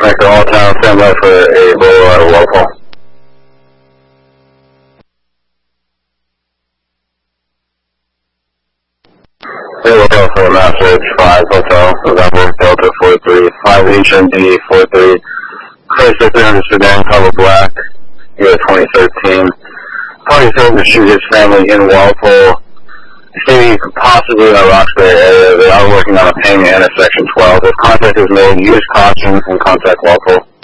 Make all town stand by for a roll local. Hey, local for Mount Ridge 5 Hotel, November Delta 43, 5 HMD 43, Chrysler 300 sedan, color black, year 2013. Party said to shoot his family in Walpole. City possibly in the Roxbury area. They are working on a payment intersection 12. If contact is made, use caution and contact Walpole.